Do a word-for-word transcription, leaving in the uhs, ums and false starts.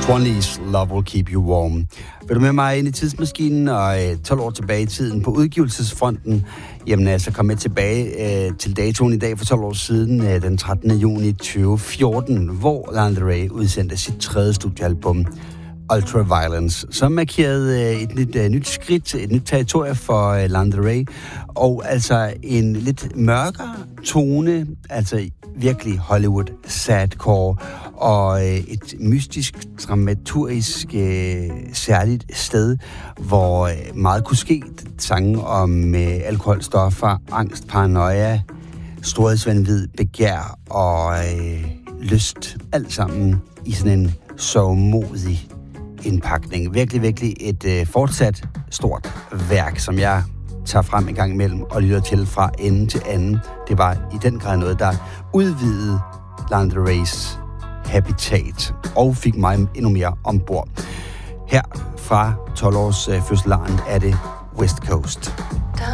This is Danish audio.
Swanlees Love Will Keep You Warm. Vil du med mig ind i tidsmaskinen og tolv år tilbage i tiden på udgivelsesfronten? Jamen altså, kom med tilbage øh, til datoen i dag for tolv år siden, øh, den trettende juni tyve fjorten, hvor Lana Del Rey udsendte sit tredje studiealbum, Ultraviolence, som markerede øh, et nyt, øh, nyt skridt, et nyt territorie for øh, Lana Del Rey, og altså en lidt mørkere tone, altså virkelig Hollywood sadcore, og øh, et mystisk, dramaturgisk, øh, særligt sted, hvor øh, meget kunne ske. Sange om øh, alkohol, stoffer, angst, paranoia, storhedsvanvid, begær og øh, lyst, alt sammen i sådan en sørgmodig indpakning. Virkelig, virkelig et øh, fortsat stort værk, som jeg tager frem en gang imellem og lytter til fra ende til anden. Det var i den grad noget, der udvidede Lana Del Reys habitat og fik mig endnu mere ombord. Her fra tolv års øh, fødselaren er det West Coast.